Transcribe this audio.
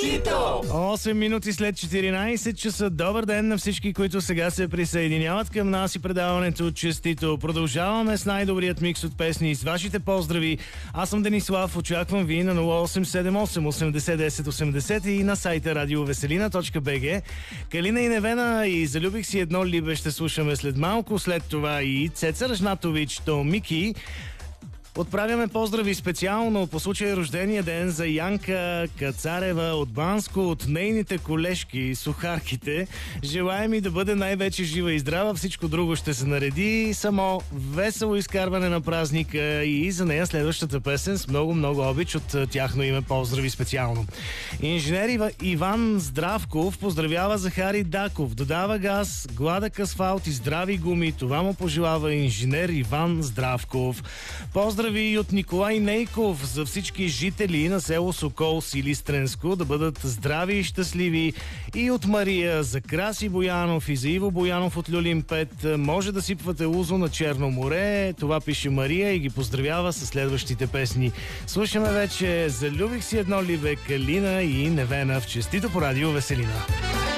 Честито! 8 минути след 14 часа. Добър ден на всички, които сега се присъединяват към нас и предаването Честито. Продължаваме с най-добрият микс от песни с вашите поздрави. Аз съм Денислав, очаквам ви на 0878 80 10 80 и на сайта radioveselina.bg. Калина и Невена и Залюбих си едно либе ще слушаме след малко. След това и Цеца Ръжнатович, то Мики. Отправяме поздрави специално по случай рождения ден за Янка Кацарева от Банско, от нейните колежки, сухарките. Желаем и да бъде най-вече жива и здрава, всичко друго ще се нареди. Само весело изкарване на празника и за нея следващата песен с много обич от тяхно име. Поздрави специално. Инженер Иван Здравков поздравява Захари Даков. Додава газ, гладък асфалт и здрави гуми. Това му пожелава инженер Иван Здравков. Поздрави и от Николай Нейков за всички жители на село Сокол, Силистренско, да бъдат здрави и щастливи. И от Мария за Краси Боянов и за Иво Боянов от Люлин 5. Може да сипвате лузо на Черно море. Това пише Мария и ги поздравява със следващите песни. Слушаме вече Залюбих си едно либе, Калина и Невена в Честито по радио Веселина.